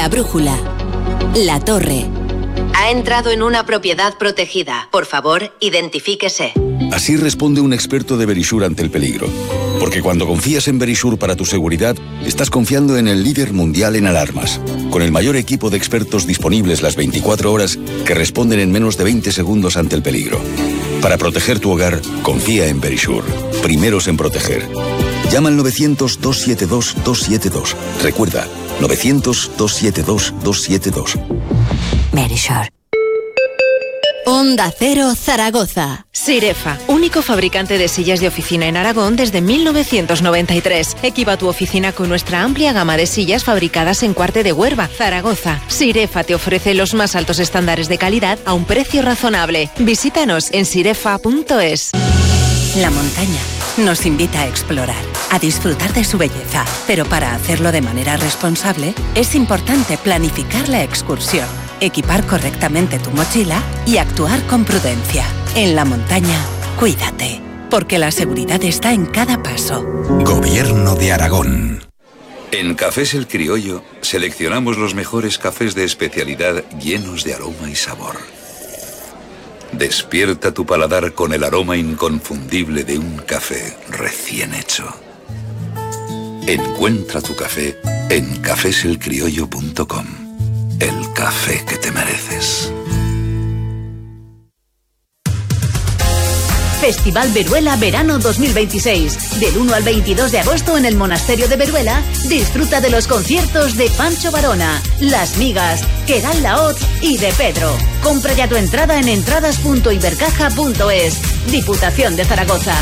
La brújula. La Torre. Ha entrado en una propiedad protegida. Por favor, identifíquese. Así responde un experto de Verisure ante el peligro. Porque cuando confías en Verisure para tu seguridad, estás confiando en el líder mundial en alarmas. Con el mayor equipo de expertos disponibles las 24 horas que responden en menos de 20 segundos ante el peligro. Para proteger tu hogar, confía en Verisure. Primeros en proteger. Llama al 900-272-272. Recuerda, 900-272-272. Verisure. Onda Cero Zaragoza. Sirefa, único fabricante de sillas de oficina en Aragón desde 1993. Equipa tu oficina con nuestra amplia gama de sillas fabricadas en Cuarte de Huerva, Zaragoza. Sirefa te ofrece los más altos estándares de calidad a un precio razonable. Visítanos en sirefa.es. La montaña nos invita a explorar, a disfrutar de su belleza, pero para hacerlo de manera responsable es importante planificar la excursión, equipar correctamente tu mochila y actuar con prudencia. En la montaña, cuídate, porque la seguridad está en cada paso. Gobierno de Aragón. En Cafés El Criollo seleccionamos los mejores cafés de especialidad llenos de aroma y sabor. Despierta tu paladar con el aroma inconfundible de un café recién hecho. Encuentra tu café en cafeselcriollo.com. El café que te mereces. Festival Veruela Verano 2026. Del 1 al 22 de agosto en el Monasterio de Veruela, disfruta de los conciertos de Pancho Varona, Las Migas, Querál Laoz y de Pedro. Compra ya tu entrada en entradas.ibercaja.es. Diputación de Zaragoza.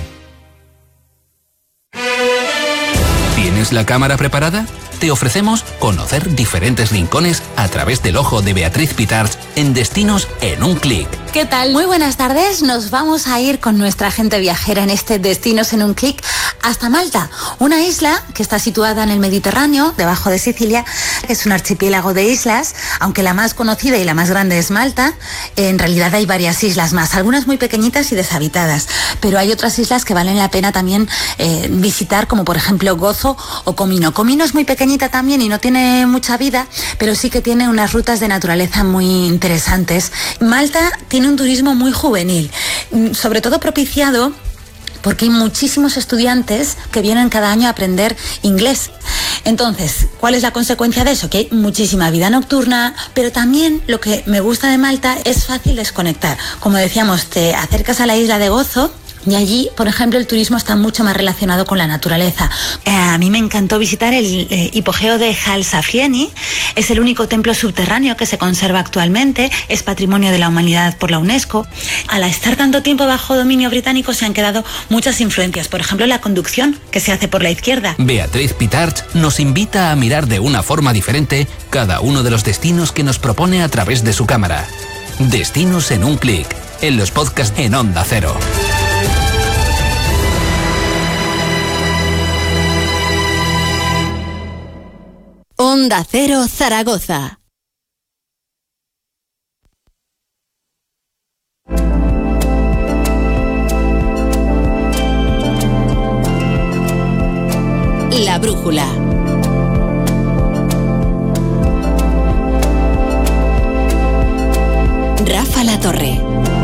¿Tienes la cámara preparada? Te ofrecemos conocer diferentes rincones a través del ojo de Beatriz Pitarch en Destinos en un clic. ¿Qué tal? Muy buenas tardes. Nos vamos a ir con nuestra agente viajera en este Destinos en un clic hasta Malta, una isla que está situada en el Mediterráneo, debajo de Sicilia. Es un archipiélago de islas, aunque la más conocida y la más grande es Malta. En realidad hay varias islas más, algunas muy pequeñitas y deshabitadas, pero hay otras islas que valen la pena también visitar, como por ejemplo Gozo o Comino. Comino es muy pequeñita también y no tiene mucha vida, pero sí que tiene unas rutas de naturaleza muy interesantes. Malta tiene un turismo muy juvenil, sobre todo propiciado porque hay muchísimos estudiantes que vienen cada año a aprender inglés. Entonces, ¿cuál es la consecuencia de eso? Que hay muchísima vida nocturna, pero también lo que me gusta de Malta es fácil desconectar. Como decíamos, te acercas a la isla de Gozo y allí, por ejemplo, el turismo está mucho más relacionado con la naturaleza. A mí me encantó visitar el hipogeo de Hal Saflieni. Es el único templo subterráneo que se conserva actualmente. Es Patrimonio de la Humanidad por la UNESCO. Al estar tanto tiempo bajo dominio británico se han quedado muchas influencias. Por ejemplo, la conducción que se hace por la izquierda. Beatriz Pitarch nos invita a mirar de una forma diferente cada uno de los destinos que nos propone a través de su cámara. Destinos en un clic, en los podcasts en Onda Cero. Onda Cero Zaragoza. La brújula. Rafa La Torre.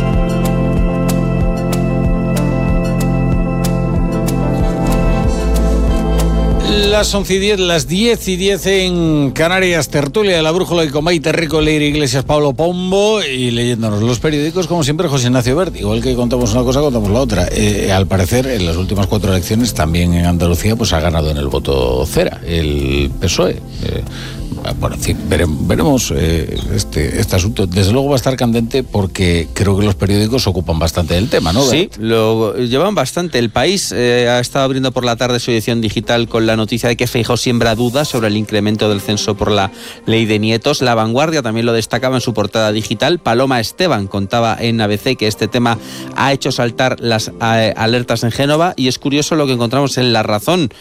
Las 11:10, las 10:10 en Canarias, tertulia de La Brújula y con Maite Rico, Leire Iglesias, Pablo Pombo y leyéndonos los periódicos, como siempre, José Ignacio Bert. Igual que contamos una cosa, contamos la otra. Al parecer, en las últimas 4 elecciones, también en Andalucía, pues ha ganado en el voto cera el PSOE. Bueno, en fin, veremos este asunto. Desde luego va a estar candente porque creo que los periódicos ocupan bastante del tema, ¿no? Sí, lo llevan bastante. El País ha estado abriendo por la tarde su edición digital con la noticia de que Feijóo siembra dudas sobre el incremento del censo por la ley de nietos. La Vanguardia también lo destacaba en su portada digital. Paloma Esteban contaba en ABC que este tema ha hecho saltar las alertas en Génova, y es curioso lo que encontramos en La Razón,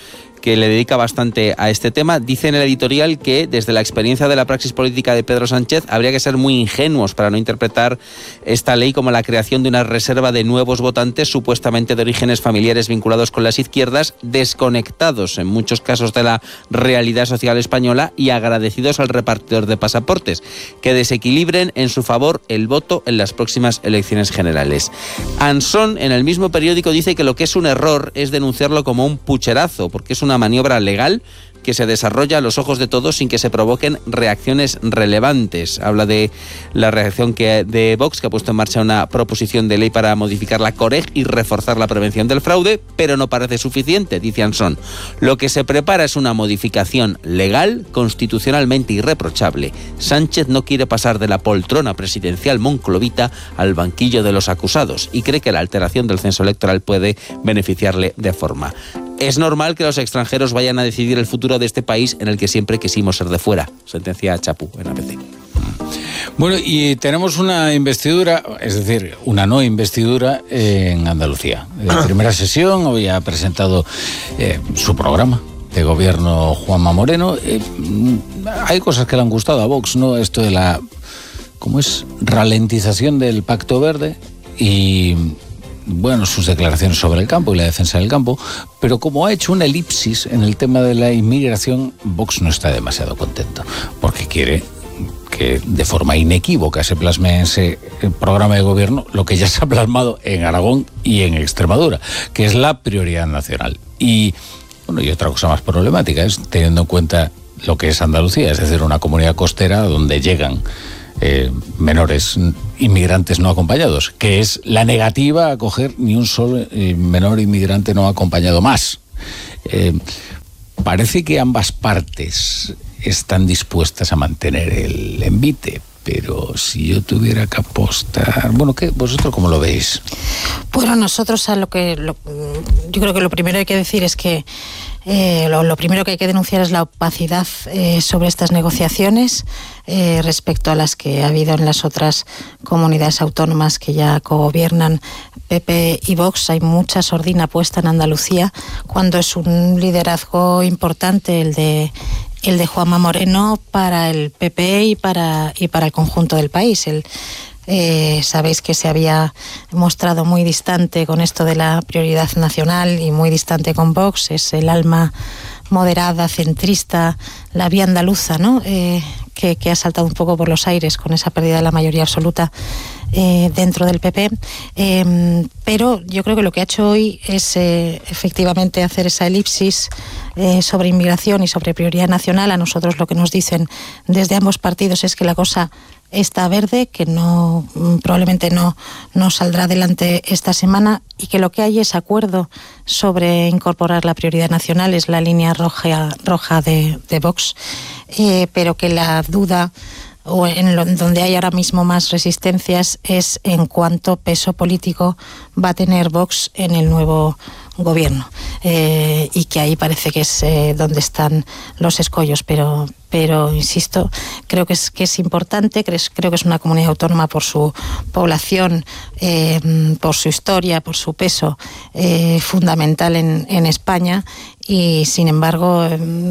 que le dedica bastante a este tema. Dice en el editorial que desde la experiencia de la praxis política de Pedro Sánchez habría que ser muy ingenuos para no interpretar esta ley como la creación de una reserva de nuevos votantes supuestamente de orígenes familiares vinculados con las izquierdas, desconectados en muchos casos de la realidad social española y agradecidos al repartidor de pasaportes, que desequilibren en su favor el voto en las próximas elecciones generales. Ansón, en el mismo periódico, dice que lo que es un error es denunciarlo como un pucherazo, porque es una maniobra legal que se desarrolla a los ojos de todos sin que se provoquen reacciones relevantes. Habla de la reacción de Vox, que ha puesto en marcha una proposición de ley para modificar la COREG y reforzar la prevención del fraude, pero no parece suficiente, dice Ansón. Lo que se prepara es una modificación legal, constitucionalmente irreprochable. Sánchez no quiere pasar de la poltrona presidencial monclovita al banquillo de los acusados y cree que la alteración del censo electoral puede beneficiarle de forma. Es normal que los extranjeros vayan a decidir el futuro de este país en el que siempre quisimos ser de fuera, sentencia Chapú en ABC. Bueno, y tenemos una investidura, es decir, una no investidura en Andalucía. En primera sesión hoy ha presentado su programa de gobierno Juanma Moreno. Hay cosas que le han gustado a Vox, ¿no? Esto de la, ¿cómo es? Ralentización del Pacto Verde y, bueno, sus declaraciones sobre el campo y la defensa del campo, pero como ha hecho una elipsis en el tema de la inmigración, Vox no está demasiado contento, porque quiere que de forma inequívoca se plasme en ese programa de gobierno lo que ya se ha plasmado en Aragón y en Extremadura, que es la prioridad nacional. Y, bueno, y otra cosa más problemática es teniendo en cuenta lo que es Andalucía, es decir, una comunidad costera donde llegan menores inmigrantes no acompañados, que es la negativa a acoger ni un solo menor inmigrante no acompañado más. Parece que ambas partes están dispuestas a mantener el envite, pero si yo tuviera que apostar... Bueno, ¿qué? ¿Vosotros cómo lo veis? Bueno, nosotros yo creo que lo primero que hay que decir es que lo primero que hay que denunciar es la opacidad sobre estas negociaciones respecto a las que ha habido en las otras comunidades autónomas que ya cogobiernan PP y Vox. Hay mucha sordina puesta en Andalucía cuando es un liderazgo importante el de Juanma Moreno para el PP y para el conjunto del país. Sabéis que se había mostrado muy distante con esto de la prioridad nacional y muy distante con Vox. Es el alma moderada, centrista, la vía andaluza, ¿no? Que ha saltado un poco por los aires con esa pérdida de la mayoría absoluta dentro del PP. Pero yo creo que lo que ha hecho hoy es efectivamente hacer esa elipsis sobre inmigración y sobre prioridad nacional. A nosotros lo que nos dicen desde ambos partidos es que la cosa está verde, que probablemente no saldrá adelante esta semana y que lo que hay es acuerdo sobre incorporar la prioridad nacional, es la línea roja de Vox, pero que la duda o donde hay ahora mismo más resistencias es en cuánto peso político va a tener Vox en el nuevo gobierno, y que ahí parece que es donde están los escollos, pero insisto, creo que es importante, creo que es una comunidad autónoma por su población, por su historia, por su peso fundamental en España, y sin embargo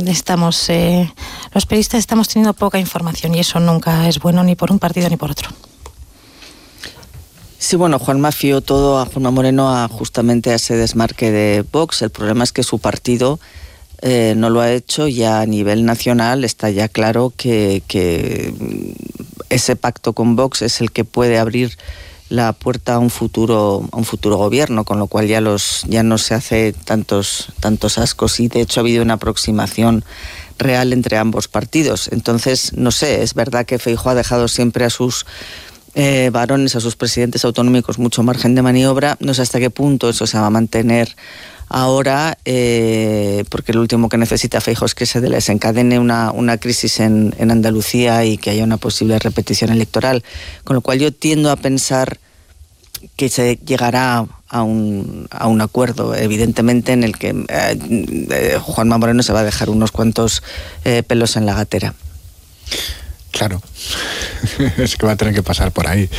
los periodistas estamos teniendo poca información y eso nunca es bueno ni por un partido ni por otro. Sí, bueno, Juanma fió todo a Juanma Moreno justamente a ese desmarque de Vox. El problema es que su partido no lo ha hecho y a nivel nacional está ya claro que ese pacto con Vox es el que puede abrir la puerta a un futuro gobierno, con lo cual ya no se hace tantos ascos y de hecho ha habido una aproximación real entre ambos partidos. Entonces, no sé, es verdad que Feijóo ha dejado siempre a sus varones, a sus presidentes autonómicos mucho margen de maniobra. No sé hasta qué punto eso se va a mantener ahora, porque lo último que necesita Feijóo es que se desencadene una crisis en Andalucía y que haya una posible repetición electoral, con lo cual yo tiendo a pensar que se llegará a un acuerdo, evidentemente, en el que Juanma Moreno se va a dejar unos cuantos pelos en la gatera. Claro, es que va a tener que pasar por ahí.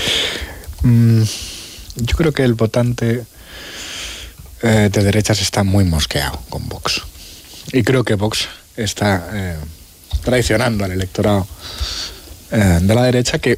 Yo creo que el votante de derechas está muy mosqueado con Vox. Y creo que Vox está traicionando al electorado de la derecha, que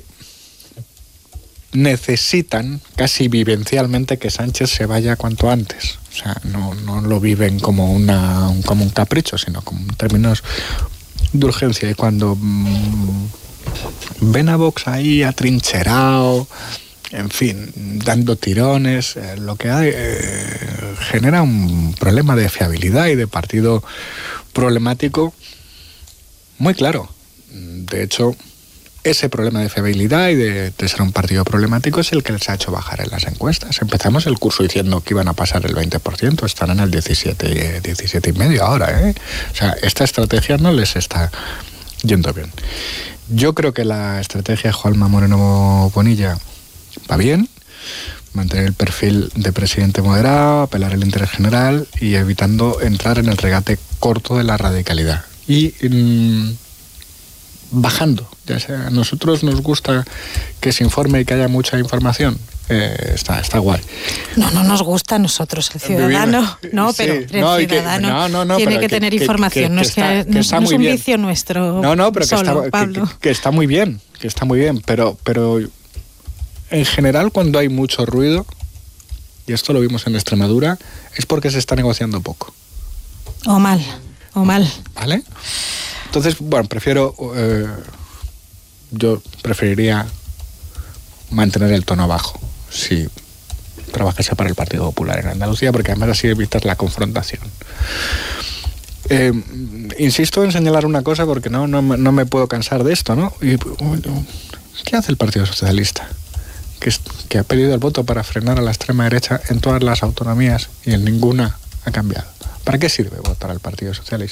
necesitan casi vivencialmente que Sánchez se vaya cuanto antes. O sea, no lo viven como un capricho, sino como en términos de urgencia. Y cuando ven a Vox ahí atrincherado, en fin, dando tirones, lo que hay genera un problema de fiabilidad y de partido problemático muy claro. De hecho, ese problema de fiabilidad y de ser un partido problemático es el que les ha hecho bajar en las encuestas. Empezamos el curso diciendo que iban a pasar el 20%, están en el 17,5% ahora, ¿eh? O sea, esta estrategia no les está yendo bien. Yo creo que la estrategia de Juanma Moreno Bonilla va bien: mantener el perfil de presidente moderado, apelar al interés general y evitando entrar en el regate corto de la radicalidad. Y bajando, ya sea, a nosotros nos gusta que se informe y que haya mucha información, está guay. No nos gusta a nosotros, el ciudadano, pero el ciudadano tiene que tener información, no es un vicio nuestro. Pero solo, Pablo. Que está muy bien, pero en general cuando hay mucho ruido, y esto lo vimos en Extremadura, es porque se está negociando poco. O mal. ¿Vale? Entonces, bueno, yo preferiría mantener el tono bajo si trabajase para el Partido Popular en Andalucía, porque además así evitas la confrontación. Insisto en señalar una cosa porque no me puedo cansar de esto, ¿no? ¿Qué hace el Partido Socialista? Que ha pedido el voto para frenar a la extrema derecha en todas las autonomías y en ninguna ha cambiado. ¿Para qué sirve votar al Partido Socialista?